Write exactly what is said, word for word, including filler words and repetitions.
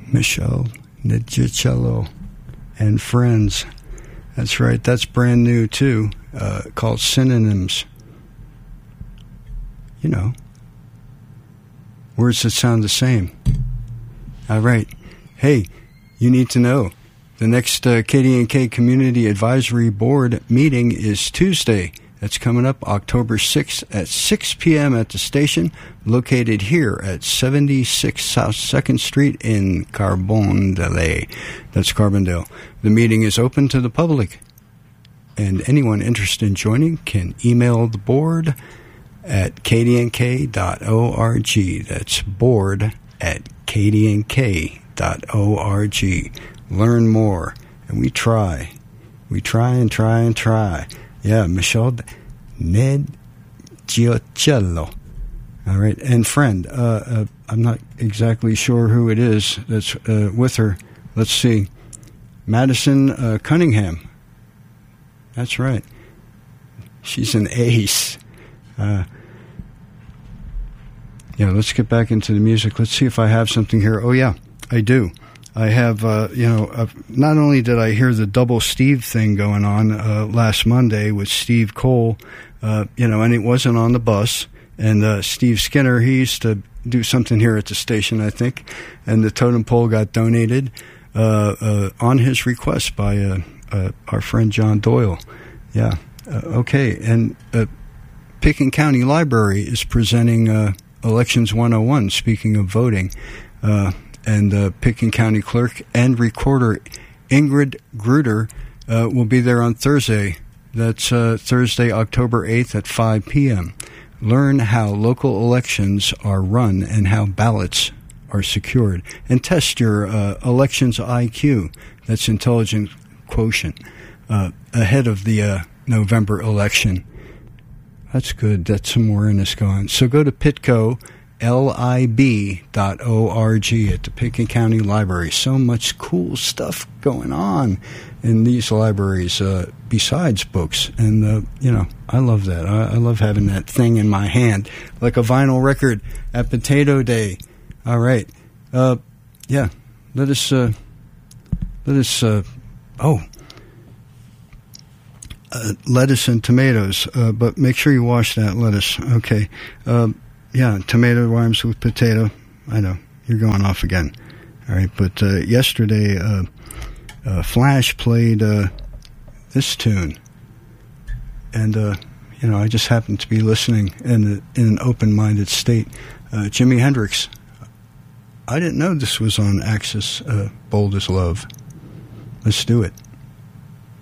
Michelle Nigicello and Friends. That's right. That's brand new, too, uh, called Synonyms. You know, words that sound the same. All right. Hey, you need to know. The next uh, K D N K Community Advisory Board meeting is Tuesday. That's coming up October sixth at six p.m. at the station, located here at seventy-six South second Street in Carbondale. That's Carbondale. The meeting is open to the public, and anyone interested in joining can email the board at k d n k dot org. That's board at k d n k dot org. Learn more, and we try. We try and try and try. Yeah, Michelle Ned Giocello. All right, and friend, uh, uh, I'm not exactly sure who it is that's uh, with her. Let's see. Madison uh, Cunningham. That's right. She's an ace. Uh, yeah, let's get back into the music. Let's see if I have something here. Oh, yeah, I do. I have, uh, you know, uh, not only did I hear the Double Steve thing going on uh, last Monday with Steve Cole, uh, you know, and it wasn't on the bus. And uh, Steve Skinner, he used to do something here at the station, I think, and the totem pole got donated uh, uh, on his request by uh, uh, our friend John Doyle. Yeah, uh, okay. And uh, Pitkin County Library is presenting uh, Elections one oh one, speaking of voting. Uh And uh, Pitkin County Clerk and Recorder Ingrid Gruder uh, will be there on Thursday. That's uh, Thursday, October eighth at five p.m. Learn how local elections are run and how ballots are secured. And test your uh, elections I Q, that's intelligence quotient, uh, ahead of the uh, November election. That's good. That's some awareness going. So go to Pitco. lib dot org at the Pitkin County Library. So much cool stuff going on in these libraries uh, besides books. And, uh, you know, I love that. I, I love having that thing in my hand, like a vinyl record at Potato Day. All right. Uh, yeah, let us, uh, let us, uh, oh, uh, lettuce and tomatoes. Uh, but make sure you wash that lettuce. Okay. Uh, Yeah, tomato rhymes with potato. I know, you're going off again. All right, but uh, yesterday, uh, uh, Flash played uh, this tune. And, uh, you know, I just happened to be listening in, a, in an open-minded state. Uh, Jimi Hendrix. I didn't know this was on Axis, uh, Bold as Love. Let's do it.